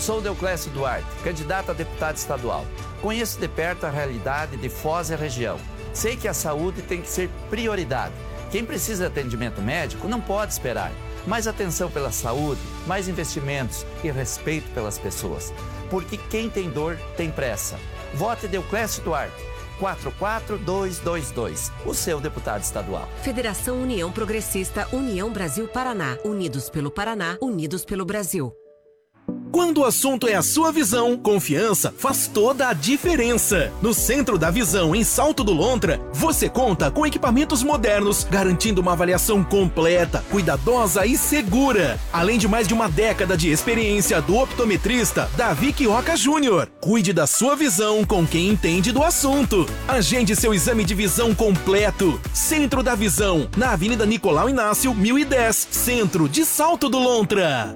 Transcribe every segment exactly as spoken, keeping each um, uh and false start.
Sou Deoclésio Duarte, candidato a deputado estadual. Conheço de perto a realidade de Foz e a região. Sei que a saúde tem que ser prioridade. Quem precisa de atendimento médico não pode esperar. Mais atenção pela saúde, mais investimentos e respeito pelas pessoas. Porque quem tem dor tem pressa. Vote Deoclésio Duarte. quatro quatro dois dois dois, o seu deputado estadual. Federação União Progressista, União Brasil Paraná. Unidos pelo Paraná, unidos pelo Brasil. Quando o assunto é a sua visão, confiança faz toda a diferença. No Centro da Visão, em Salto do Lontra, você conta com equipamentos modernos, garantindo uma avaliação completa, cuidadosa e segura. Além de mais de uma década de experiência do optometrista Davi Quioca Júnior. Cuide da sua visão com quem entende do assunto. Agende seu exame de visão completo. Centro da Visão, na Avenida Nicolau Inácio, mil e dez, Centro de Salto do Lontra.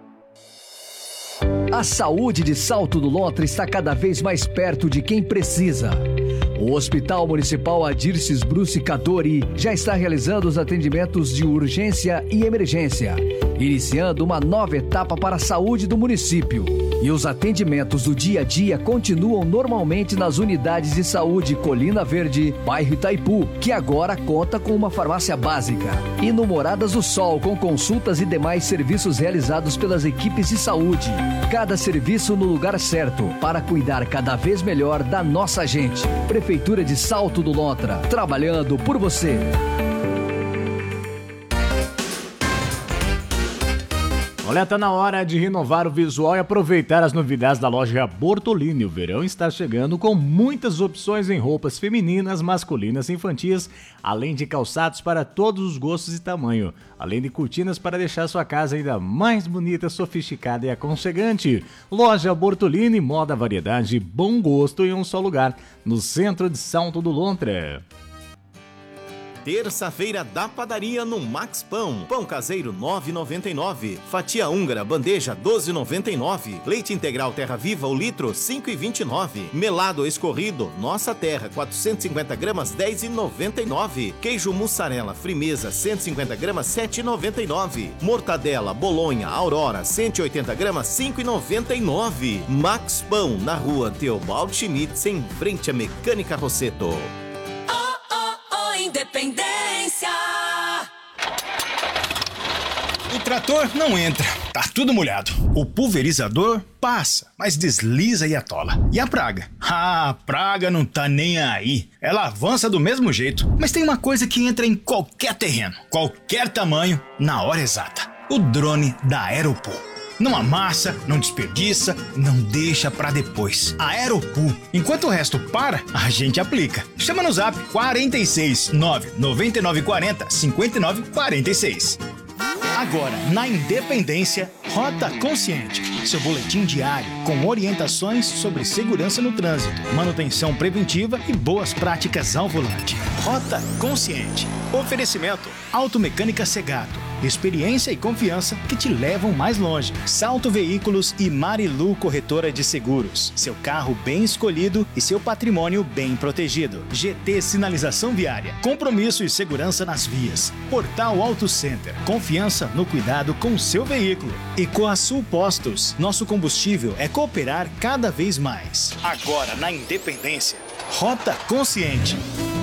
A saúde de Salto do Lontra está cada vez mais perto de quem precisa. O Hospital Municipal Adirces Bruce Cadori já está realizando os atendimentos de urgência e emergência, iniciando uma nova etapa para a saúde do município. E os atendimentos do dia a dia continuam normalmente nas unidades de saúde Colina Verde, bairro Itaipu, que agora conta com uma farmácia básica. E no Moradas do Sol, com consultas e demais serviços realizados pelas equipes de saúde. Cada serviço no lugar certo, para cuidar cada vez melhor da nossa gente. Prefeitura de Salto do Lontra, trabalhando por você. Olha, tá na hora de renovar o visual e aproveitar as novidades da loja Bortolini. O verão está chegando com muitas opções em roupas femininas, masculinas e infantis, além de calçados para todos os gostos e tamanho, além de cortinas para deixar sua casa ainda mais bonita, sofisticada e aconchegante. Loja Bortolini, moda, variedade e bom gosto em um só lugar, no centro de Salto do Lontra. Terça-feira da padaria no Max Pão. Pão caseiro nove reais e noventa e nove centavos. Fatia húngara bandeja doze reais e noventa e nove centavos. Leite integral Terra Viva o litro cinco reais e vinte e nove centavos. Melado escorrido Nossa Terra quatrocentos e cinquenta gramas dez reais e noventa e nove centavos. Queijo mussarela Frimeza cento e cinquenta gramas sete reais e noventa e nove centavos. Mortadela Bolonha Aurora cento e oitenta gramas cinco reais e noventa e nove centavos. Max Pão na rua Teobaldo Schmitz em frente à Mecânica Rosseto. Independência. O trator não entra, tá tudo molhado. O pulverizador passa, mas desliza e atola. E a praga? Ah, a praga não tá nem aí. Ela avança do mesmo jeito. Mas tem uma coisa que entra em qualquer terreno, qualquer tamanho, na hora exata. O drone da Aeropool. Não amassa, não desperdiça, não deixa pra depois. Aeropool. Enquanto o resto para, a gente aplica. Chama no zap quarenta e seis, nove nove nove quatro zero, cinco nove quatro seis. Agora, na Independência, Rota Consciente. Seu boletim diário com orientações sobre segurança no trânsito, manutenção preventiva e boas práticas ao volante. Rota Consciente. Oferecimento Automecânica Segato. Experiência e confiança que te levam mais longe. Salto Veículos e Marilu Corretora de Seguros. Seu carro bem escolhido e seu patrimônio bem protegido. G T Sinalização Viária. Compromisso e segurança nas vias. Portal Auto Center. Confiança no cuidado com o seu veículo. E Coasul Postos. Nosso combustível é cooperar cada vez mais. Agora na Independência. Rota Consciente.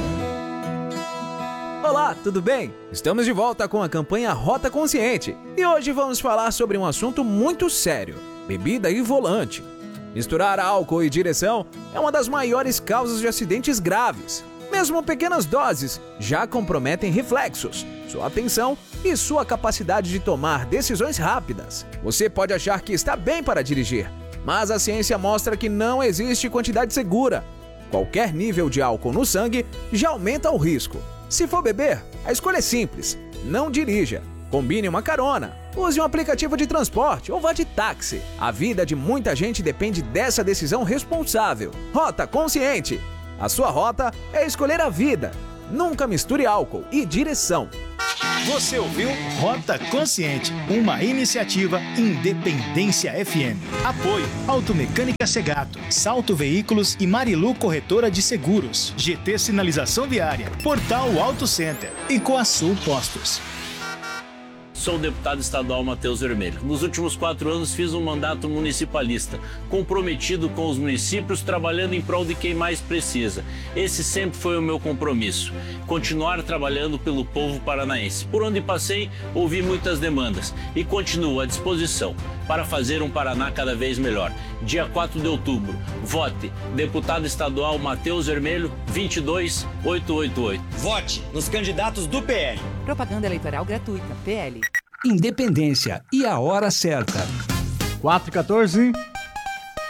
Olá, tudo bem? Estamos de volta com a campanha Rota Consciente e hoje vamos falar sobre um assunto muito sério: bebida e volante. Misturar álcool e direção é uma das maiores causas de acidentes graves. Mesmo pequenas doses já comprometem reflexos, sua atenção e sua capacidade de tomar decisões rápidas. Você pode achar que está bem para dirigir, mas a ciência mostra que não existe quantidade segura. Qualquer nível de álcool no sangue já aumenta o risco. Se for beber, a escolha é simples: não dirija. Combine uma carona, use um aplicativo de transporte ou vá de táxi. A vida de muita gente depende dessa decisão responsável. Rota Consciente. A sua rota é escolher a vida. Nunca misture álcool e direção. Você ouviu Rota Consciente, uma iniciativa Independência F M. Apoio Automecânica Segato, Salto Veículos e Marilu Corretora de Seguros, G T Sinalização Viária, Portal Auto Center e Coasul Postos. Sou o deputado estadual Matheus Vermelho. Nos últimos quatro anos fiz um mandato municipalista, comprometido com os municípios, trabalhando em prol de quem mais precisa. Esse sempre foi o meu compromisso, continuar trabalhando pelo povo paranaense. Por onde passei, ouvi muitas demandas e continuo à disposição para fazer um Paraná cada vez melhor. Dia quatro de outubro, vote deputado estadual Matheus Vermelho, vinte e dois mil oitocentos e oitenta e oito. Vote nos candidatos do P L. Propaganda eleitoral gratuita, P L. Independência e a hora certa. quatro e quatorze.